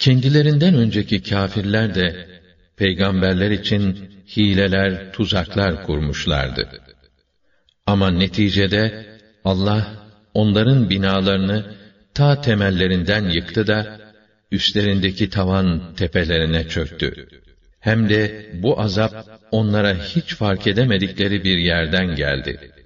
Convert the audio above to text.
Kendilerinden önceki kâfirler de peygamberler için hileler, tuzaklar kurmuşlardı. Ama neticede Allah onların binalarını ta temellerinden yıktı da üstlerindeki tavan tepelerine çöktü. Hem de bu azap onlara hiç fark edemedikleri bir yerden geldi.